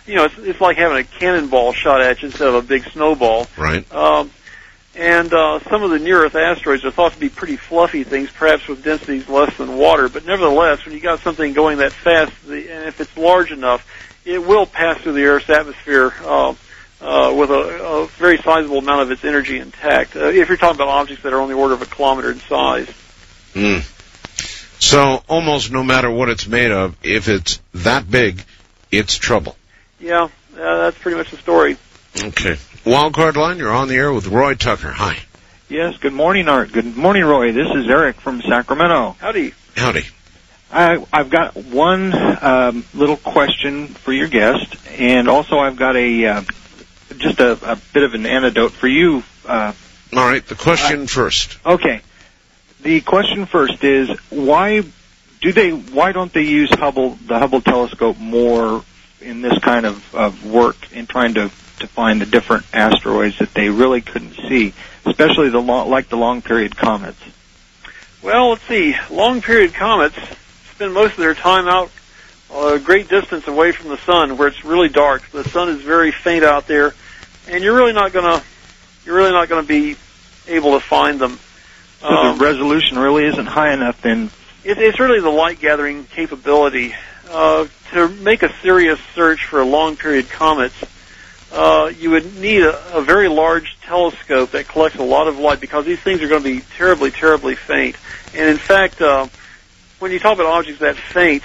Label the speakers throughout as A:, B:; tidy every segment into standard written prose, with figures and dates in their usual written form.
A: it's like having a cannonball shot at you instead of a big snowball.
B: Right.
A: And some of the near-Earth asteroids are thought to be pretty fluffy things, perhaps with densities less than water. But nevertheless, when you got something going that fast, and if it's large enough, it will pass through the Earth's atmosphere with a very sizable amount of its energy intact. If you're talking about objects that are on the order of a kilometer in size.
B: So almost no matter what it's made of, if it's that big, it's trouble.
A: Yeah, that's pretty much the story.
B: Okay. Wildcard line, you're on the air with Roy Tucker. Hi.
C: Yes, good morning, Art. Good morning, Roy. This is Eric from Sacramento.
A: Howdy.
B: Howdy.
C: I've got one little question for your guest, and also I've got just a bit of an anecdote for you.
B: All right, the question first.
C: Okay. The question first is, why don't they use the Hubble telescope more in this kind of work in trying to find the different asteroids that they really couldn't see, especially the long period comets?
A: Well, let's see. Long period comets spend most of their time out a great distance away from the sun, where it's really dark. The sun is very faint out there, and you're really not going to be able to find them.
C: So the resolution really isn't high enough then?
A: It's really the light gathering capability. To make a serious search for long period comets, you would need a very large telescope that collects a lot of light, because these things are going to be terribly, terribly faint. And in fact, when you talk about objects that faint,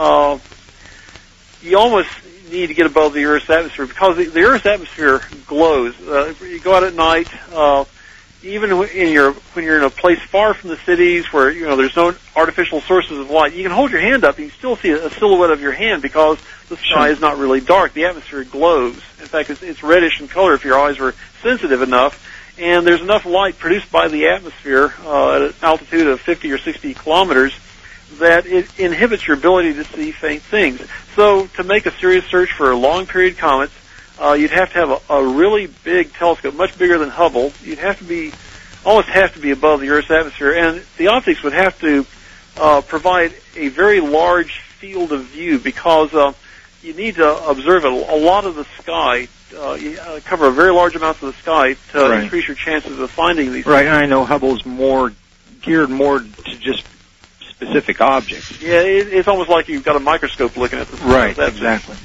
A: you almost need to get above the Earth's atmosphere, because the Earth's atmosphere glows. You go out at night, even when you're in a place far from the cities where there's no artificial sources of light, you can hold your hand up and you still see a silhouette of your hand, because the sky is not really dark. The atmosphere glows. In fact, it's reddish in color if your eyes were sensitive enough. And there's enough light produced by the atmosphere at an altitude of 50 or 60 kilometers that it inhibits your ability to see faint things. So to make a serious search for long period comets, you'd have to have a really big telescope, much bigger than Hubble. You'd almost have to be above the Earth's atmosphere, and the optics would have to provide a very large field of view, because you need to observe a lot of the sky, cover a very large amount of the sky to increase your chances of finding these things.
C: Right, and I know Hubble's geared more to just specific objects.
A: Yeah, it's almost like you've got a microscope looking at the sky.
C: Right, exactly.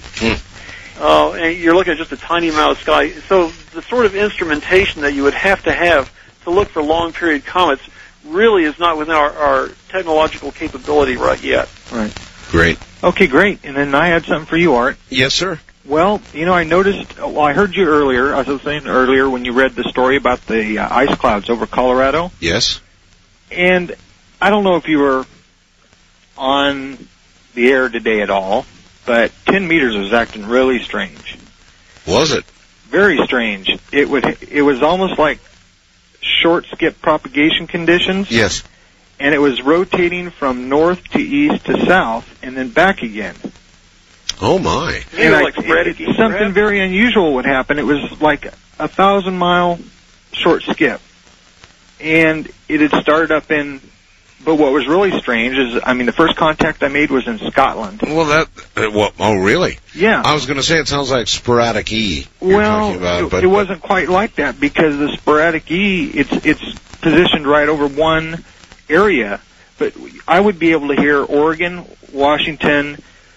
A: And you're looking at just a tiny amount of sky. So the sort of instrumentation that you would have to look for long period comets really is not within our technological capability right yet.
C: Right.
B: Great.
C: Okay, great. And then I had something for you, Art.
B: Yes, sir.
C: Well, I noticed, I heard you earlier, I was saying earlier when you read the story about the ice clouds over Colorado.
B: Yes.
C: And I don't know if you were on the air today at all, but 10 meters was acting really strange.
B: Was it?
C: Very strange. It was almost like short skip propagation conditions.
B: Yes.
C: And it was rotating from north to east to south and then back again.
B: Oh my!
C: And something very unusual would happen. It was like 1,000-mile short skip, and it had started up in. But what was really strange is, the first contact I made was in Scotland.
B: Well, oh, really?
C: Yeah.
B: I was going to say it sounds like sporadic E.
C: It wasn't quite like that, because the sporadic E, it's positioned right over one area. But I would be able to hear Oregon, Washington,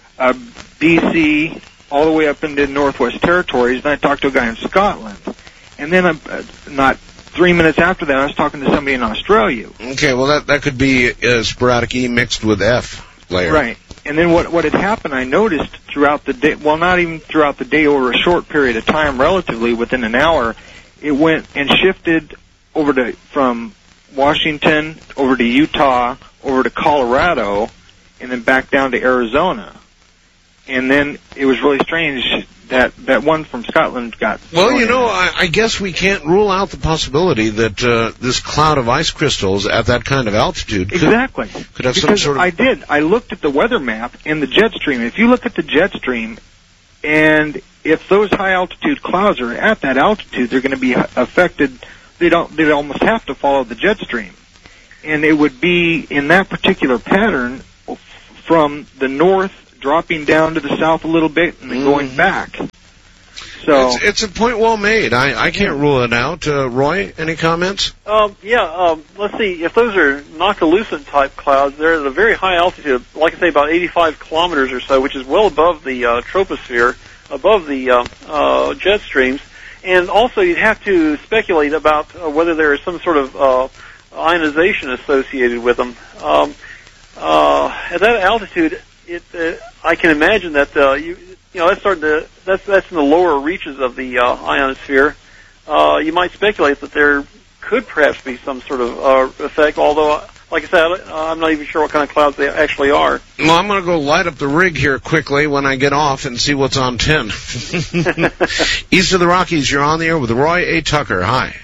C: B.C., all the way up into the Northwest Territories, and I talked to a guy in Scotland. And then not 3 minutes after that, I was talking to somebody in Australia.
B: Okay, well, that could be sporadic E mixed with F layer.
C: Right. And then what had happened, I noticed throughout the day, well, not even throughout the day, over a short period of time, relatively within an hour, it went and shifted from Washington over to Utah, over to Colorado, and then back down to Arizona. And then it was really strange that one from Scotland got...
B: Well, I guess we can't rule out the possibility that this cloud of ice crystals at that kind of altitude could have some sort of...
C: I looked at the weather map and the jet stream. If you look at the jet stream, and if those high-altitude clouds are at that altitude, they're going to be affected. They'd almost have to follow the jet stream. And it would be in that particular pattern from the north dropping down to the south a little bit and then going back. So
B: it's a point well made. I can't rule it out. Roy, any comments?
A: Let's see. If those are noctilucent type clouds, they're at a very high altitude, like I say, about 85 kilometers or so, which is well above the troposphere, above the jet streams. And also, you'd have to speculate about whether there is some sort of ionization associated with them. At that altitude, I can imagine that that's in the lower reaches of the ionosphere. You might speculate that there could perhaps be some sort of effect, although, like I said, I'm not even sure what kind of clouds they actually are.
B: Well, I'm going to go light up the rig here quickly when I get off and see what's on 10. East of the Rockies, you're on the air with Roy A. Tucker. Hi.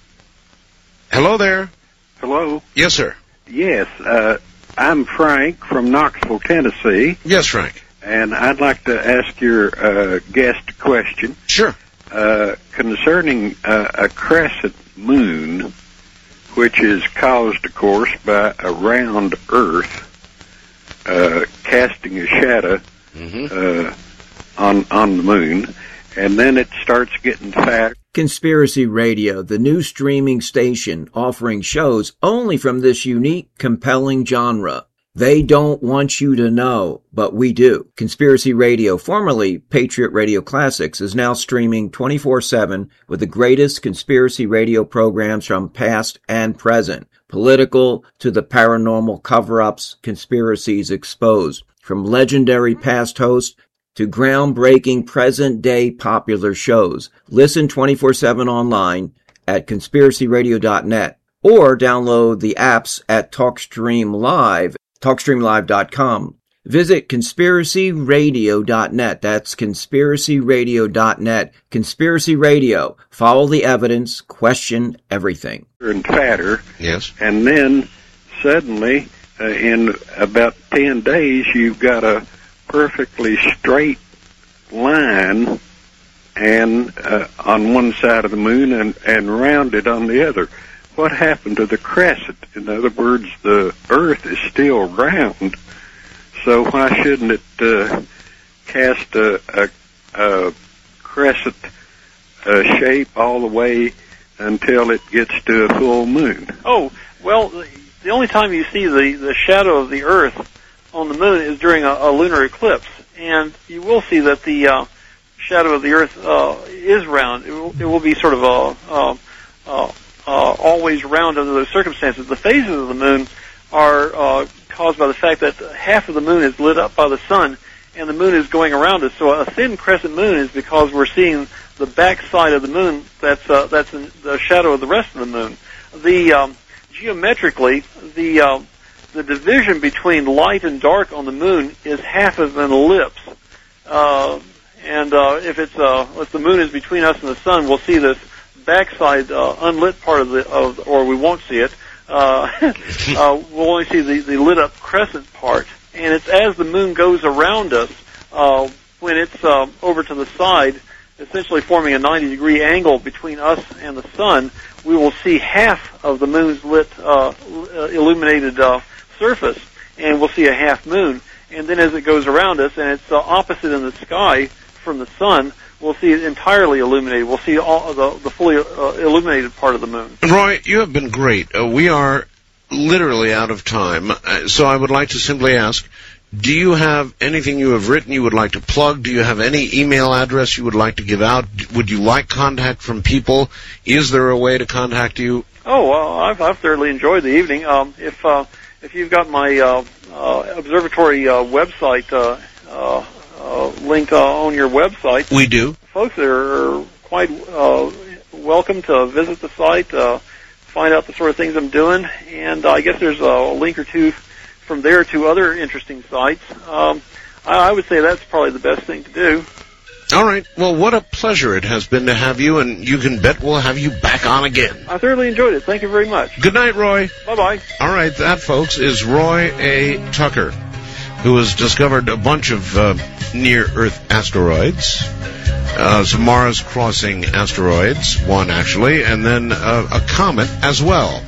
B: Hello there.
D: Hello.
B: Yes, sir.
D: Yes, I'm Frank from Knoxville, Tennessee.
B: Yes, Frank.
D: And I'd like to ask your guest a question.
B: Sure.
D: Concerning a crescent moon, which is caused, of course, by a round Earth casting a shadow on the moon, and then it starts getting fat.
E: Conspiracy Radio, the new streaming station offering shows only from this unique, compelling genre. They don't want you to know, but we do. Conspiracy Radio, formerly Patriot Radio Classics, is now streaming 24/7 with the greatest conspiracy radio programs from past and present. Political to the paranormal cover-ups, conspiracies exposed. From legendary past hosts to groundbreaking present-day popular shows. Listen 24/7 online at conspiracyradio.net or download the apps at TalkStream Live. TalkStreamLive.com. Visit conspiracyradio.net. That's conspiracyradio.net. Conspiracy Radio. Follow the evidence. Question everything.
D: And fatter.
B: Yes.
D: And then suddenly, in about 10 days, you've got a perfectly straight line and on one side of the moon and rounded on the other. What happened to the crescent? In other words, the Earth is still round, so why shouldn't it cast a crescent shape all the way until it gets to a full moon?
A: Oh, well, the only time you see the shadow of the Earth on the moon is during a lunar eclipse, and you will see that the shadow of the Earth is round. It will be sort of always round under those circumstances. The phases of the moon are caused by the fact that half of the moon is lit up by the sun, and the moon is going around us. So a thin crescent moon is because we're seeing the back side of the moon. That's in the shadow of the rest of the moon. Geometrically, the division between light and dark on the moon is half of an ellipse. If the moon is between us and the sun, we'll see this backside unlit part or we won't see it. We'll only see the lit up crescent part, and it's as the moon goes around us when it's over to the side, essentially forming a 90-degree angle between us and the sun. We will see half of the moon's lit illuminated surface, and we'll see a half moon. And then as it goes around us, and it's opposite in the sky from the sun, we'll see it entirely illuminated. We'll see all the fully illuminated part of the moon.
B: Roy, you have been great. We are literally out of time, so I would like to simply ask, do you have anything you have written you would like to plug? Do you have any email address you would like to give out? Would you like contact from people? Is there a way to contact you?
A: Oh, well, I've thoroughly enjoyed the evening. If you've got my observatory website link on your website.
B: We do.
A: Folks are quite welcome to visit the site, find out the sort of things I'm doing, and I guess there's a link or two from there to other interesting sites. I would say that's probably the best thing to do.
B: All right. Well, what a pleasure it has been to have you, and you can bet we'll have you back on again.
A: I thoroughly enjoyed it. Thank you very much.
B: Good night, Roy.
A: Bye-bye.
B: All right. That, folks, is Roy A. Tucker, who has discovered a bunch of near-Earth asteroids, some Mars crossing asteroids, one actually, and then a comet as well.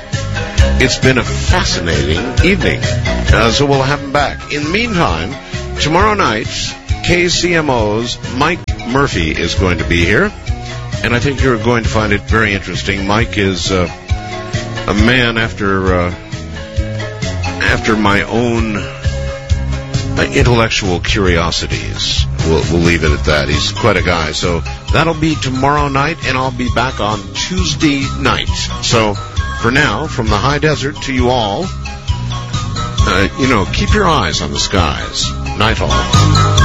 B: It's been a fascinating evening, so we'll have him back. In the meantime, tomorrow night, KCMO's Mike Murphy is going to be here, and I think you're going to find it very interesting. Mike is a man after my own intellectual curiosities. We'll leave it at that. He's quite a guy. So that'll be tomorrow night, and I'll be back on Tuesday night. So for now, from the high desert to you all, keep your eyes on the skies. Night all.